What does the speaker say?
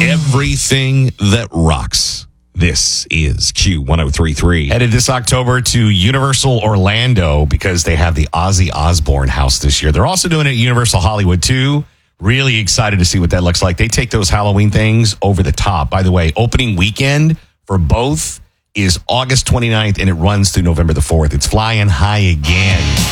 Everything that rocks. This is Q1033. Headed this October to Universal Orlando because they have the Ozzy Osbourne house this year. They're also doing it at Universal Hollywood too. Really excited to see what that looks like. They take those Halloween things over the top. By the way, opening weekend for both is August 29th and it runs through November the 4th. It's flying high again.